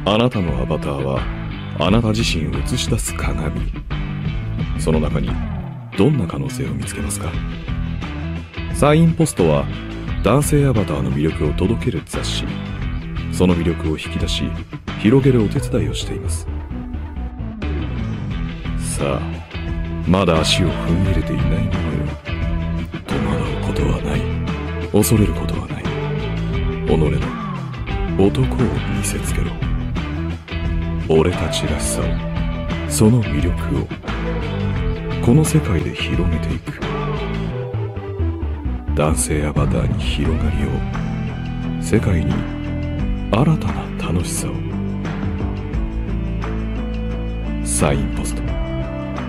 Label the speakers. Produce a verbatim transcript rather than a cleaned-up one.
Speaker 1: あなたのアバターはあなた自身を映し出す鏡。その中にどんな可能性を見つけますか？サインポストは男性アバターの魅力を届ける雑誌。その魅力を引き出し広げるお手伝いをしています。さあ、まだ足を踏み入れていないものよ。戸惑うことはない。恐れることはない。己の男を見せつけろ。俺たちらしさを、その魅力をこの世界で広げていく。男性アバターに広がりを、世界に新たな楽しさを。サインポスト。